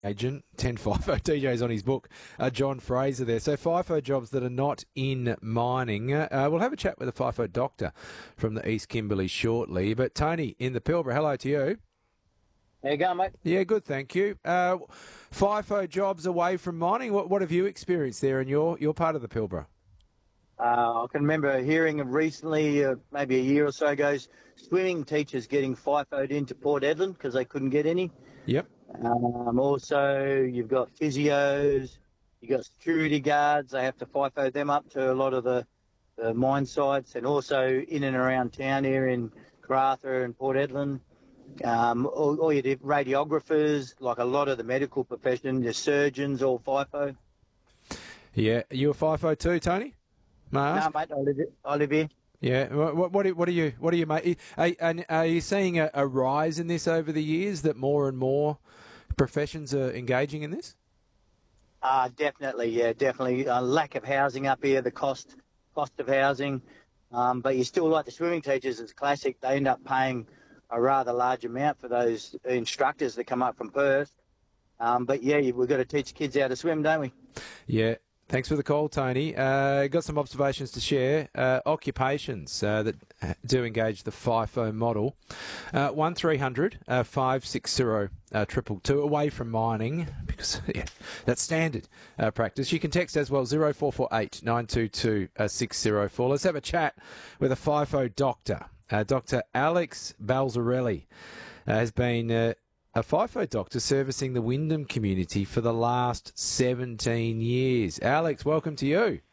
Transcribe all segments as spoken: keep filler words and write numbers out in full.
agent, ten FIFO D Js on his book, uh, John Fraser there. So FIFO jobs that are not in mining. Uh, we'll have a chat with a FIFO doctor from the East Kimberley shortly. But Tony in the Pilbara, hello to you. How you going, mate? Yeah, good, thank you. Uh, FIFO jobs away from mining, what, what have you experienced there in your, your part of the Pilbara? Uh, I can remember hearing of recently, uh, maybe a year or so ago, swimming teachers getting FIFO'd into Port Edland because they couldn't get any. Yep. Um, also, you've got physios, you've got security guards. They have to FIFO them up to a lot of the, the mine sites, and also in and around town here in Karratha and Port Edland. Um, all, all your radiographers, like a lot of the medical profession, your surgeons, all FIFO. Yeah, you a FIFO too, Tony? May I ask? No, mate, I live, I live here. Yeah, what, what, what are you, what are you, mate? Are, are, are you seeing a, a rise in this over the years, that more and more professions are engaging in this? Uh, definitely, yeah, definitely. Uh, lack of housing up here, the cost cost of housing. Um, but you still, like the swimming teachers, it's classic. They end up paying a rather large amount for those instructors that come up from Perth. Um, but yeah, we've got to teach kids how to swim, don't we? Yeah. Thanks for the call, Tony. Uh, got some observations to share. Uh, occupations uh, that do engage the FIFO model. Uh, one three hundred five six zero triple two away from mining, because yeah, that's standard uh, practice. You can text as well, zero four four eight nine two two six zero four. Let's have a chat with a FIFO doctor. Uh, Doctor Alex Balzarelli uh, has been... Uh, a FIFO doctor servicing the Wyndham community for the last seventeen years. Alex, welcome to you.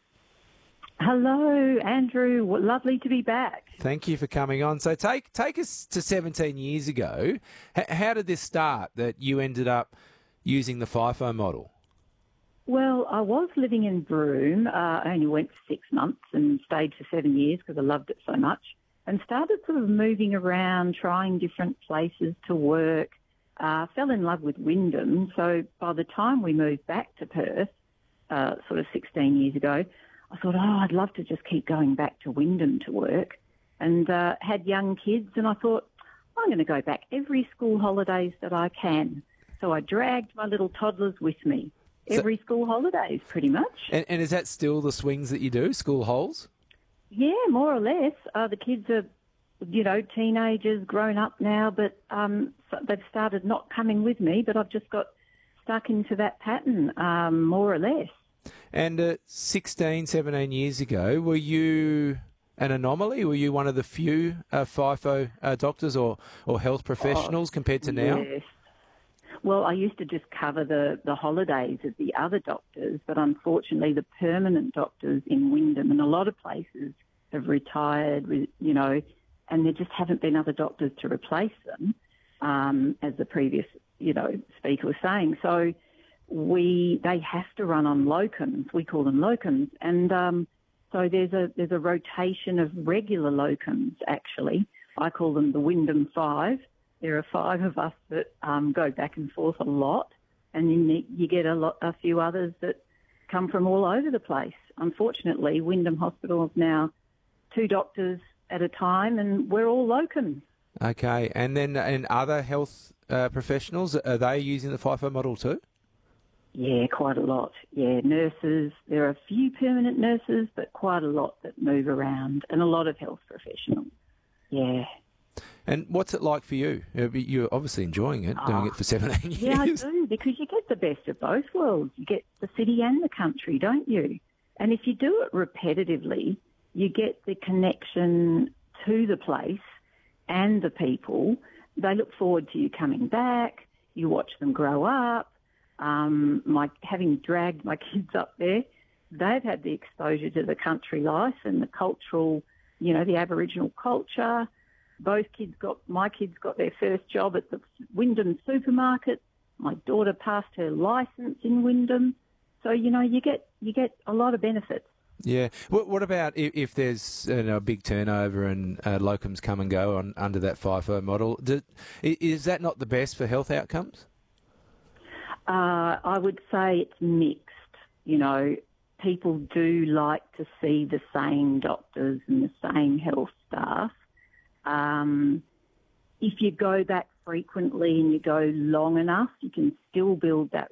Hello, Andrew. Lovely to be back. Thank you for coming on. So take take us to seventeen years ago. H- how did this start, that you ended up using the FIFO model? Well, I was living in Broome. Uh, I only went for six months and stayed for seven years because I loved it so much, and started sort of moving around, trying different places to work. Uh, fell in love with Wyndham, so by the time we moved back to Perth, uh, sort of sixteen years ago, I thought, oh, I'd love to just keep going back to Wyndham to work, and uh, had young kids, and I thought, I'm going to go back every school holidays that I can. So I dragged my little toddlers with me, every so, school holidays, pretty much. And, and is that still the swings that you do, school holes? Yeah, more or less. Uh, the kids are, you know, teenagers, grown up now, but um, so they've started not coming with me, but I've just got stuck into that pattern, um, more or less. And uh, sixteen, seventeen years ago, were you an anomaly? Were you one of the few uh, FIFO uh, doctors or, or health professionals oh, compared to now? Yes. Well, I used to just cover the, the holidays of the other doctors, but unfortunately the permanent doctors in Wyndham and a lot of places have retired, you know, and there just haven't been other doctors to replace them, um, as the previous, you know, speaker was saying. So we they have to run on locums. We call them locums, and um, so there's a there's a rotation of regular locums. Actually, I call them the Wyndham Five. There are five of us that um, go back and forth a lot, and then you get a lot, a few others that come from all over the place. Unfortunately, Wyndham Hospital is now two doctors at a time, and we're all locums. Okay, and then and other health uh, professionals, are they using the FIFO model too? Yeah, quite a lot. Yeah, nurses. There are a few permanent nurses, but quite a lot that move around, and a lot of health professionals. Yeah. And what's it like for you? You're obviously enjoying it, doing oh, it for seventeen years. Yeah, I do, because you get the best of both worlds. You get the city and the country, don't you? And if you do it repetitively, you get the connection to the place and the people. They look forward to you coming back. You watch them grow up. Um, my having dragged my kids up there, they've had the exposure to the country life and the cultural, you know, the Aboriginal culture. Both kids got, my kids got their first job at the Wyndham supermarket. My daughter passed her licence in Wyndham. So, you know, you get you get a lot of benefits. Yeah. What, what about if, if there's you know, a big turnover and uh, locums come and go on under that FIFO model? Do, is that not the best for health outcomes? Uh, I would say it's mixed. You know, people do like to see the same doctors and the same health staff. Um, if you go back frequently and you go long enough, you can still build that